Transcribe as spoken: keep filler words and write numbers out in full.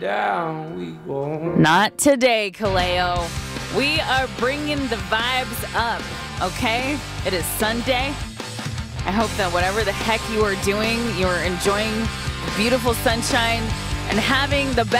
Down we go. Not today, Kaleo. We are bringing the vibes up, okay? It is Sunday. I hope that whatever the heck you are doing, you're enjoying beautiful sunshine and having the best